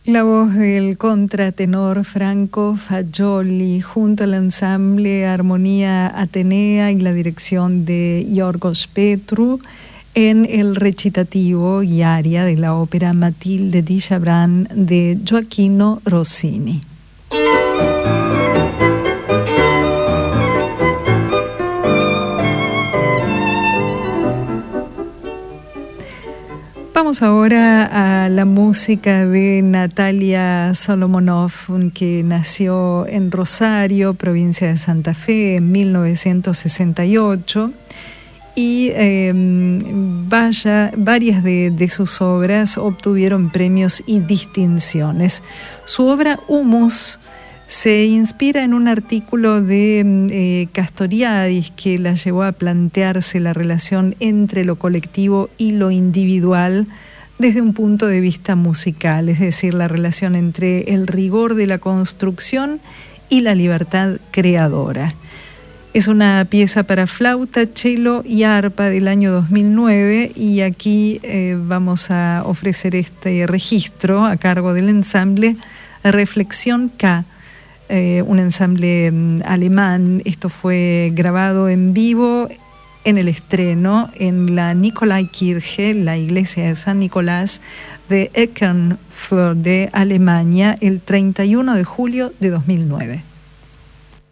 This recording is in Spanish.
La voz del contratenor Franco Fagioli junto al ensamble Armonía Atenea y la dirección de Yorgos Petru en el recitativo y aria de la ópera Matilde di Chabran de Gioachino Rossini. Vamos ahora a la música de Natalia Solomonov, que nació en Rosario, provincia de Santa Fe, en 1968, y varias de sus obras obtuvieron premios y distinciones. Su obra Humus se inspira en un artículo de Castoriadis que la llevó a plantearse la relación entre lo colectivo y lo individual desde un punto de vista musical, es decir, la relación entre el rigor de la construcción y la libertad creadora. Es una pieza para flauta, cello y arpa del año 2009 y aquí vamos a ofrecer este registro a cargo del ensamble Reflexión K, un ensamble alemán. Esto fue grabado en vivo en el estreno en la Nikolaikirche, la iglesia de San Nicolás de Eckernförde, Alemania, el 31 de julio de 2009.